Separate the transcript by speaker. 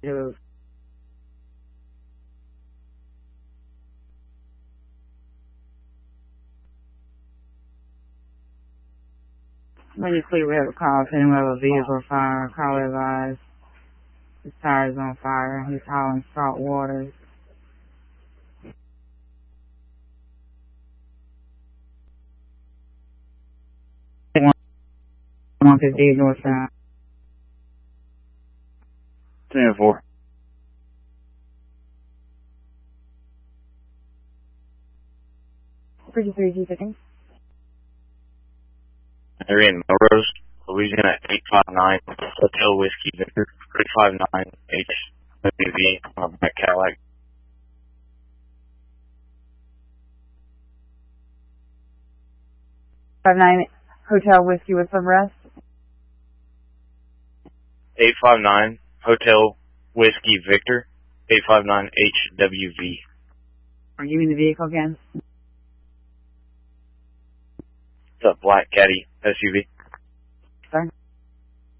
Speaker 1: Dude. When you sleep, we have a call saying we have a vehicle fire. Call advised. His tire's on fire. He's hauling salt waters. 158 north side.
Speaker 2: 10-4.
Speaker 1: Pretty 2 seconds.
Speaker 2: They're in Melrose, Louisiana, 859 Hotel Whiskey Victor, 359 HWV on a black Cadillac.
Speaker 1: Five nine Hotel Whiskey with some rest.
Speaker 2: 859 Hotel Whiskey Victor, 859 HWV.
Speaker 1: Are you in the vehicle again?
Speaker 2: It's a black Caddy SUV.
Speaker 1: Sorry?